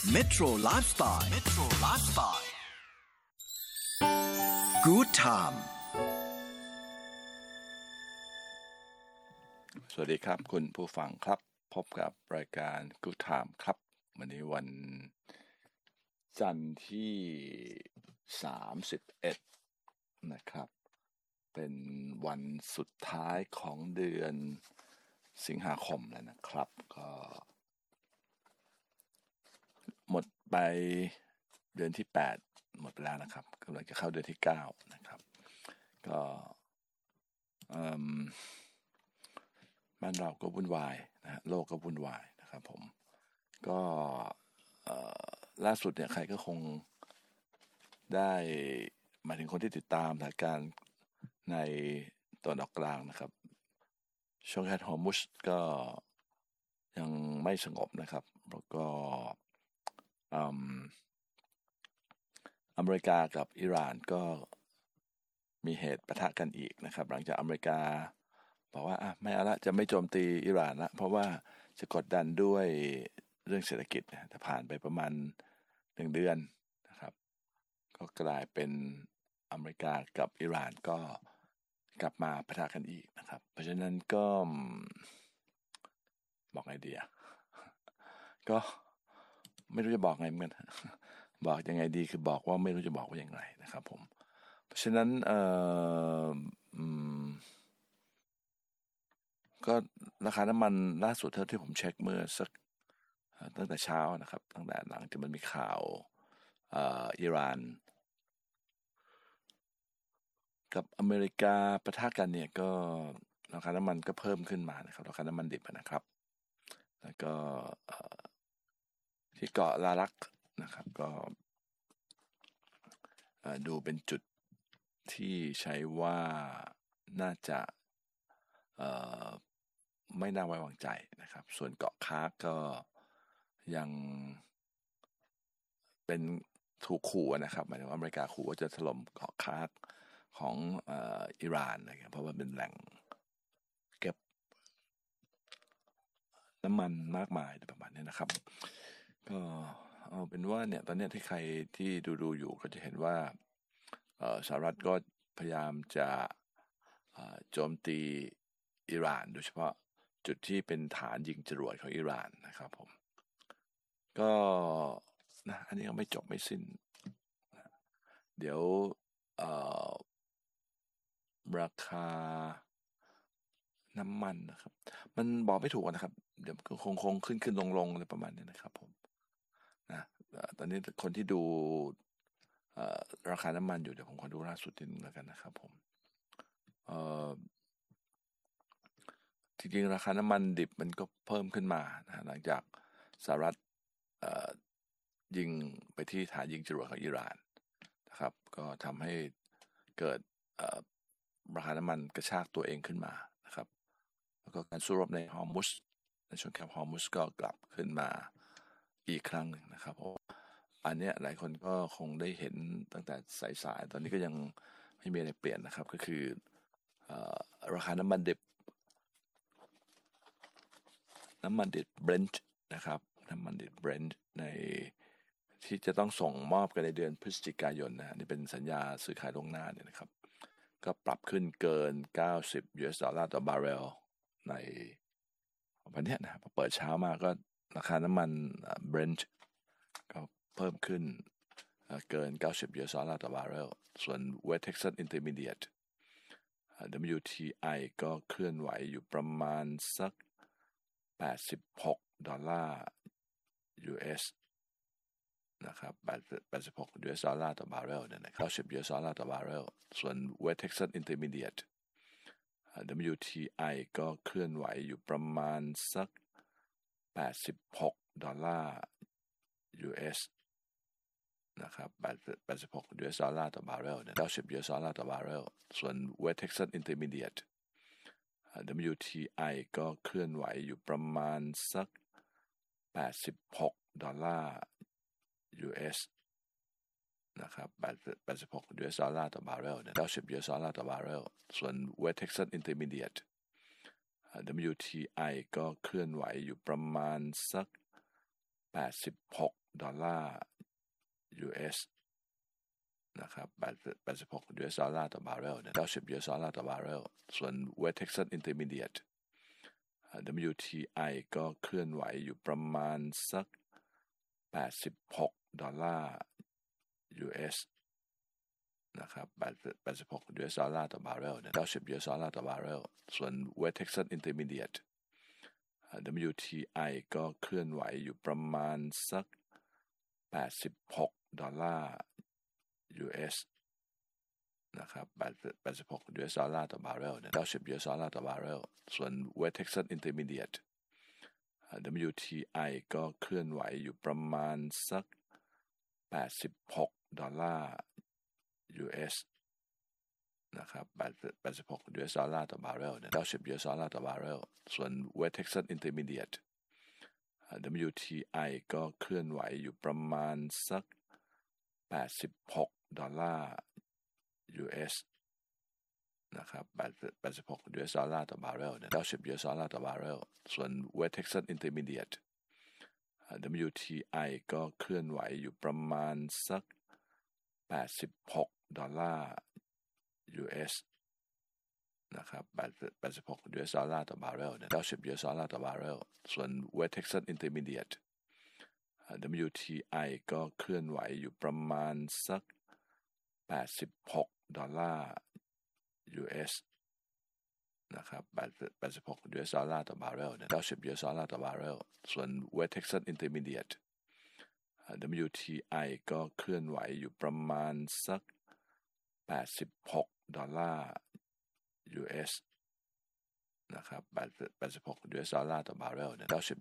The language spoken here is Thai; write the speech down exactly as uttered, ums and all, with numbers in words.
Metro Lifestyle Metro Lifestyle Good Time สวัสดีครับคุณผู้ฟังครับพบกับรายการ Good Time ครับวันนี้วันจันทร์ที่สามสิบเอ็ดนะครับเป็นวันสุดท้ายของเดือนสิงหาคมแล้วนะครับก็หมดไปเดือนที่แปดหมดไปแล้วนะครับกำลังจะเข้าเดือนที่เก้านะครับก็บ้านเราก็วุ่นวายนะฮะโลกก็วุ่นวายนะครับผมก็ล่าสุดเนี่ยใครก็คงได้หมายถึงคนที่ติดตามสถานการณ์ในตะวันออกกลางนะครับช่องแคทฮอร์มุสก็ยังไม่สงบนะครับแล้วก็อเมริกากับอิหร่านก็มีเหตุปะทะกันอีกนะครับหลังจากอเมริกาบอกว่าอ่ะไม่เอาละจะไม่โจมตีอิหร่านละเพราะว่าจะกดดันด้วยเรื่องเศรษฐกิจนะแต่ผ่านไปประมาณหนึ่งเดือนนะครับก็กลายเป็นอเมริกากับอิหร่านก็กลับมาปะทะกันอีกนะครับเพราะฉะนั้นก็บอกไงดีอ่ะก็ไม่รู้จะบอกไงเหมือนกันบอกยังไงดีคือบอกว่าไม่รู้จะบอกว่าอย่างไรนะครับผมเพราะฉะนั้นเอ่ออืมก็ราคาน้ำมันล่าสุดเท่าที่ผมเช็คเมื่อสักตั้งแต่เช้านะครับตั้งแต่หลังจากมันมีข่าวเอ่ออิหร่านกับอเมริกาปะทะกันเนี่ยก็ราคาน้ำมันก็เพิ่มขึ้นมานะครับราคาน้ำมันดิบนะครับแล้วก็ที่เกาะลาลักนะครับก็ดูเป็นจุดที่ใช้ว่าน่าจะไม่น่าไว้วางใจนะครับส่วนเกาะคาร์กก็ยังเป็นถูกขู่นะครับหมายถึงว่าอเมริกาขู่ว่าจะถล่มเกาะคาร์กของอิหร่านนะครับเพราะว่าเป็นแหล่งเก็บน้ำมันมากมายประมาณนี้นะครับก็เอาเป็นว่าเนี่ยตอนนี้ที่ใครที่ดูดูอยู่ก็จะเห็นว่าสหรัฐก็พยายามจะโจมตีอิหร่านโดยเฉพาะจุดที่เป็นฐานยิงจรวดของอิหร่านนะครับผมก็นะอันนี้ก็ไม่จบไม่สิ้นนะเดี๋ยวราคาน้ำมันนะครับมันบอกไม่ถูกนะครับเดี๋ยวก็คงคงขึ้นขึ้นลงลงอะไรประมาณนี้นะครับผมนะตอนนี้คนที่ดูราคาน้ำมันอยู่เดี๋ยวผมขอดูล่าสุดนิดนึงแล้วกันนะครับผมจริงๆราคาน้ำมันดิบมันก็เพิ่มขึ้นมานะหลังจากสหรัฐยิงไปที่ฐานยิงจรวดของอิหร่านนะครับก็ทำให้เกิดราคาน้ำมันกระชากตัวเองขึ้นมานะครับแล้วก็การสู้รบในฮอร์มุสในช่วงแคบฮอร์มุสก็กลับขึ้นมาอีกครั้งหนึ่งนะครับเพราะอันนี้หลายคนก็คงได้เห็นตั้งแต่สายๆตอนนี้ก็ยังไม่มีอะไรเปลี่ยนนะครับก็คือราคาน้ำมันดิบน้ำมันดิบ Brent นะครับน้ำมันดิบ Brent ในที่จะต้องส่งมอบกันในเดือนพฤศจิกายนนะนี่เป็นสัญญาซื้อขายล่วงหน้าเนี่ยนะครับก็ปรับขึ้นเกินเก้าสิบ ยู เอส ดอลลาร์ต่อบาร์เรลในวันนี้นะพอเปิดเช้ามาก็ราคาน้ำมัน Brent ก็เพิ่มขึ้นเกินเก้าสิบ ยู เอส ดอลลาร์ต่อบาร์เรลส่วน West Texas Intermediate ดับเบิลยู ที ไอ ก็เคลื่อนไหวอยู่ประมาณสักแปดสิบหกดอลลาร์ ยู เอส นะครับแปดสิบหก ยู เอส ดอลลาร์ต่อบาร์เรลเนี่ยนะเก้าสิบ ยู เอส ดอลลาร์ต่อบาร์เรลส่วน West Texas Intermediate ดับเบิลยู ที ไอ ก็เคลื่อนไหวอยู่ประมาณสักแปดสิบหกดอลลาร์ ยู เอส นะครับแปดสิบหก ยู เอส ดอลลาร์ต่อบาร์เรลเนี่ยเก้าสิบ ยู เอส ดอลลาร์ต่อบาร์เรลส่วน West Texas Intermediate ดับเบิลยู ที ไอ ก็เคลื่อนไหวอยู่ประมาณสักแปดสิบหกดอลลาร์ ยู เอส นะครับแปดสิบหก ยู เอส ดอลลาร์ต่อบาร์เรลเนี่ยเก้าสิบ ยู เอส ดอลลาร์ต่อบาร์เรลส่วน West Texas Intermediate ดับเบิลยู ที ไอ ก็เคลื่อนไหวอยู่ประมาณสักแปดสิบหกดอลลาร์ ยู เอส นะครับแปดสิบหก ยู เอส ดอลลาร์ต่อบาร์เรลเก้าสิบ ยู เอส ดอลลาร์ต่อบาร์เรลส่วน West Texas Intermediate ดับเบิลยู ที ไอ ก็เคลื่อนไหวอยู่ประมาณสักแปดสิบหกดอลลาร์ ยู เอส นะครับแปดสิบหก ยู เอส ดอลลาร์ต่อบาร์เรลเก้าสิบ ยู เอส ดอลลาร์ต่อบาร์เรลส่วน West Texas Intermediate ดับเบิลยู ที ไอ ก็เคลื่อนไหวอยู่ประมาณสักแปดสิบหกดอลลาร์ ยู เอส นะครับแปดสิบหก ยู เอส ดอลลาร์ต่อบาร์เรลเก้าสิบ ยู เอส ดอลลาร์ต่อบาร์เรลส่วน West Texas Intermediate ดับเบิลยู ที ไอ ก็เคลื่อนไหวอยู่ประมาณสักแปดสิบหกดอลลาร์ ยู เอส นะครับแปดสิบหก ยู เอส ดอลลาร์ต่อบาร์เรลเก้าสิบ ยู เอส ดอลลาร์ต่อบาร์เรลส่วน West Texas Intermediate ดับเบิลยู ที ไอ ก็เคลื่อนไหวอยู่ประมาณสักแปดสิบหกดอลลาร์ ยู เอส นะครับแปดสิบหก ยู เอส ดอลลาร์ต่อบาร์เรลเก้าสิบ ยู เอส ดอลลาร์ต่อบาร์เรลส่วน West Texas Intermediate ดับเบิลยู ที ไอ ก็เคลื่อนไหวอยู่ประมาณสักแปดสิบหกดอลลาร์ ยู เอส นะครับแปดสิบหก ยู เอส ดอลลาร์ต่อบาร์เรลเก้าสิบ ยู เอส ดอลลาร์ต่อบาร์เรลส่วน West Texas Intermediate ดับเบิลยู ที ไอ ก็เคลื่อนไหวอยู่ประมาณสักแปดสิบหกดอลลาร์ ยู เอส นะครับแปดสิบหก ยู เอส ดอลลาร์ต่อบาร์เรลเก้าสิบ ยู เอส ดอลลาร์ต่อบาร์เรลส่วน West Texas Intermediate ดับเบิลยู ที ไอ ก็เคลื่อนไหวอยู่ประมาณสักแปดสิบหกดอลลาร์ ยู เอส นะครับแปดสิบหก ยู เอส ดอลลาร์ต่อบาร์เรลเก้าสิบ